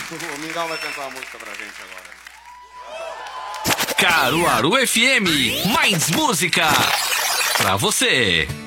O Mingau vai cantar uma música pra gente agora. Caruaru FM, mais música pra você.